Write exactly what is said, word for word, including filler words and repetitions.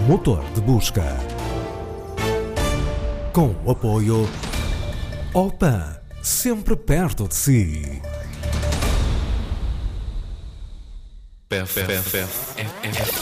motor de busca. Com o apoio Opan, sempre perto de si. P F F F